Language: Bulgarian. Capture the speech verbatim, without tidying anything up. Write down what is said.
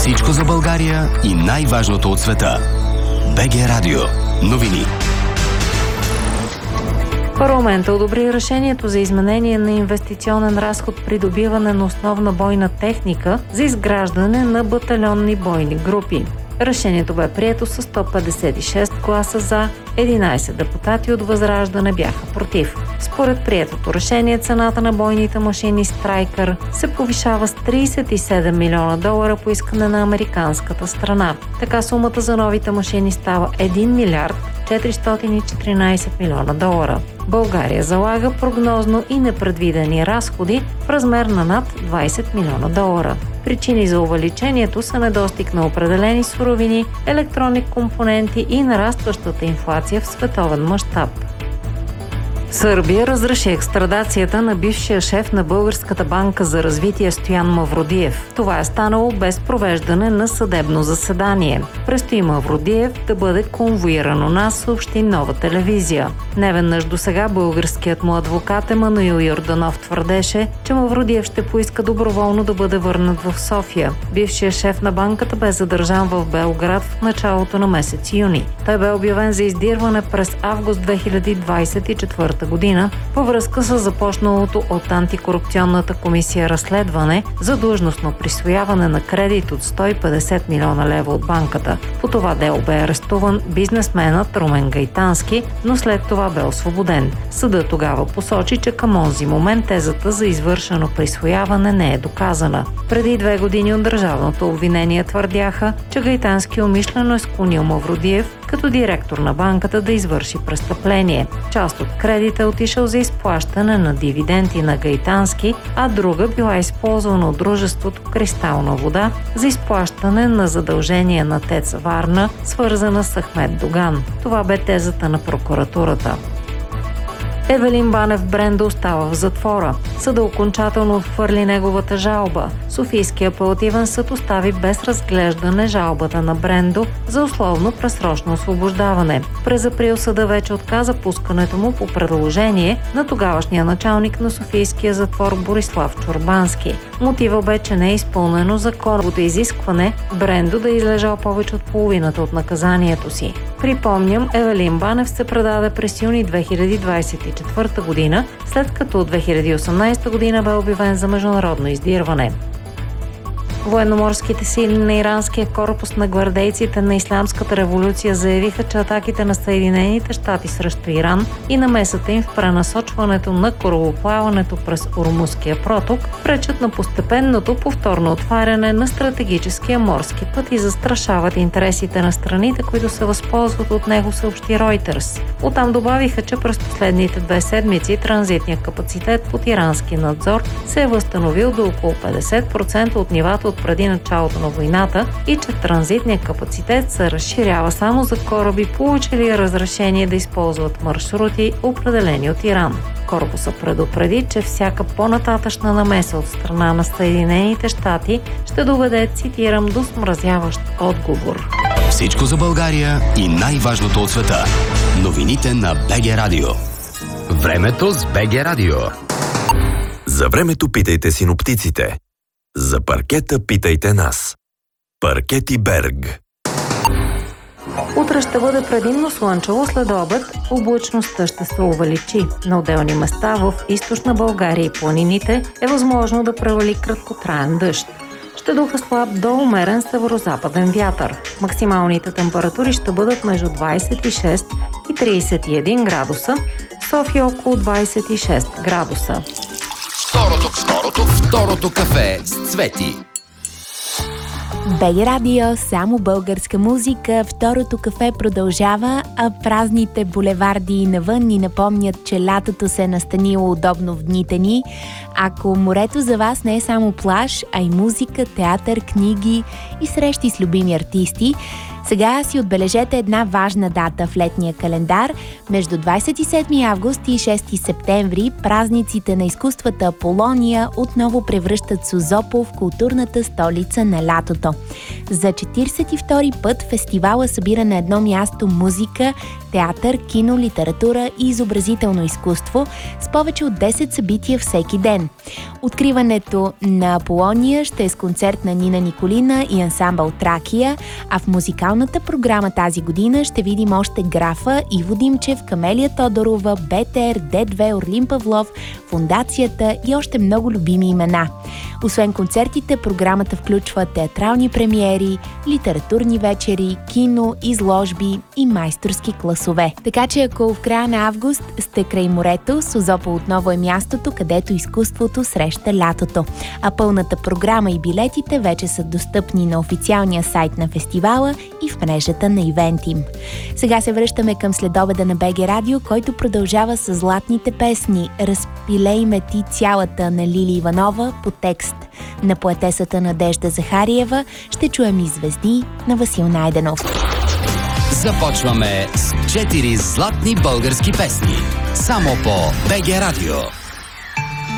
Всичко за България и най-важното от света. БГ Радио. Новини. Парламентът одобри решението за изменение на инвестиционен разход при добиване на основна бойна техника за изграждане на батальонни бойни групи. Решението бе прието с сто петдесет и шест гласа за, единайсет депутати от Възраждане бяха против. Според приетото решение, цената на бойните машини Страйкър се повишава с трийсет и седем милиона долара по искане на американската страна. Така сумата за новите машини става един милиард четиристотин и четиринайсет милиона долара. България залага прогнозно и непредвидени разходи в размер на над двайсет милиона долара. Причини за увеличението са недостиг на определени суровини, електронни компоненти и нарастващата инфлация в световен мащаб. Сърбия разреши екстрадацията на бившия шеф на Българската банка за развитие Стоян Мавродиев. Това е станало без провеждане на съдебно заседание. Предстои Мавродиев да бъде конвоиран у нас, съобщи Нова телевизия. Неведнъж досега българският му адвокат Емануил Йорданов твърдеше, че Мавродиев ще поиска доброволно да бъде върнат в София. Бившият шеф на банката бе задържан в Белград в началото на месец юни. Той бе обявен за издирване през август две хиляди двайсет и четвърта година във връзка с започналото от антикорупционната комисия разследване за длъжностно присвояване на кредит от сто и петдесет милиона лева от банката. По това дело бе арестуван бизнесменът Румен Гайтански, но след това бе освободен. Съдът тогава посочи, че към онзи момент тезата за извършено присвояване не е доказана. Преди две години от държавното обвинение твърдяха, че Гайтански умишлено е склонил Мавродиев като директор на банката да извърши престъпление. Част от кредита е отишъл за изплащане на дивиденти на Гайтански, а друга била използвана от дружеството Кристална вода за изплащане на задължения на ТЕЦ Варна, свързана с Ахмед Доган. Това бе тезата на прокуратурата. Евелин Банев Брендо остава в затвора. Съда окончателно отхвърли неговата жалба. Софийският апелативен съд остави без разглеждане жалбата на Брендо за условно предсрочно освобождаване. През април съда вече отказа пускането му по предложение на тогавашния началник на Софийския затвор Борислав Чорбански. Мотивът бе, че не е изпълнено законовото изискване Брендо да е излежал повече от половината от наказанието си. Припомням, Евелин Банев се предаде през юни две хиляди двайсет и четвърта година, след като от две хиляди и осемнайсета година бе обявен за международно издирване. Военноморските сили на иранския корпус на гвардейците на Ислямската революция заявиха, че атаките на Съединените щати срещу Иран и намесата им в пренасочването на корабоплаването през Ормузския проток пречат на постепенното повторно отваряне на стратегическия морски път и застрашават интересите на страните, които се възползват от него, съобщи Reuters. Оттам добавиха, че през последните две седмици транзитният капацитет под ирански надзор се е възстановил до около петдесет процента от нивата от преди началото на войната и че транзитният капацитет се разширява само за кораби, получили разрешение да използват маршрути, определени от Иран. Корпуса предупреди, че всяка по-нататъчна намеса от страна на Съединените щати ще доведе, цитирам, до смразяващ отговор. Всичко за България и най-важното от света. Новините на БГ Радио. Времето с БГ Радио. За времето питайте синоптиците. За паркета питайте нас. Паркети Берг. Утре ще бъде предимно слънчево, след обед облачността ще се увеличи. На отделни места в източна България и планините е възможно да превали краткотраен дъжд. Ще духа слаб до умерен северозападен вятър. Максималните температури ще бъдат между двайсет и шест и трийсет и един градуса, София около двайсет и шест градуса. Второто, второто, второто кафе с Цвети. БГ Радио, само българска музика. Второто кафе продължава, а празните булеварди навън ни напомнят, че лятото се е настанило удобно в дните ни. Ако морето за вас не е само плаж, а и музика, театър, книги и срещи с любими артисти, сега си отбележете една важна дата в летния календар. Между двайсет и седми август и шести септември празниците на изкуствата Аполония отново превръщат Созопол в културната столица на лятото. За четирийсет и втори път фестивала събира на едно място музика, театър, кино, литература и изобразително изкуство с повече от десет събития всеки ден. Откриването на Аполония ще е с концерт на Нина Николина и ансамбъл Тракия, а в музикалната програма тази година ще видим още Графа, Иво Димчев, Камелия Тодорова, БТР, Д две, Орлин Павлов, Фондацията и още много любими имена. Освен концертите, програмата включва театрални премиери, литературни вечери, кино, изложби и майсторски класове. Така че ако в края на август сте край морето, Созопол отново е мястото, където изкуството среща лятото. А пълната програма и билетите вече са достъпни на официалния сайт на фестивала и в мрежата на Ивентим. Сега се връщаме към следобеда на БГ Радио, който продължава с златните песни "Разпилей ме ти цялата" на Лили Иванова по текст на поетесата Надежда Захариева. Ще чуем и "Звезди" на Васил Найденов. Започваме с четири златни български песни. Само по БГ Радио.